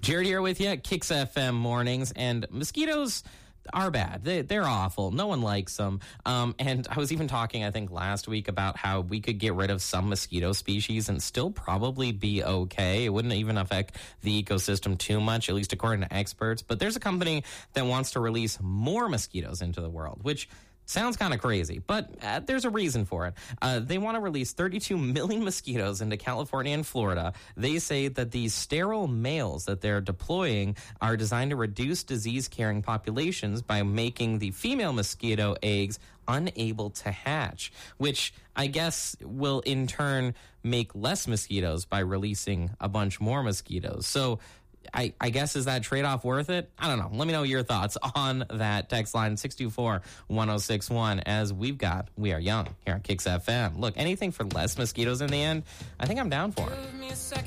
Jared here with you at Kicks FM mornings, and mosquitoes are bad. They're awful. No one likes them. And I was even talking, I think, last week about how we could get rid of some mosquito species and still probably be okay. It wouldn't even affect the ecosystem too much, at least according to experts. But there's a company that wants to release more mosquitoes into the world, which sounds kind of crazy, but there's a reason for it. They want to release 32 million mosquitoes into California and Florida. They say that these sterile males that they're deploying are designed to reduce disease-carrying populations by making the female mosquito eggs unable to hatch, which I guess will in turn make less mosquitoes by releasing a bunch more mosquitoes. So I guess, is that trade-off worth it? I don't know. Let me know your thoughts on that. Text line 624-1061 as We Are Young here on Kicks FM. Look, anything for less mosquitoes in the end, I think I'm down for it.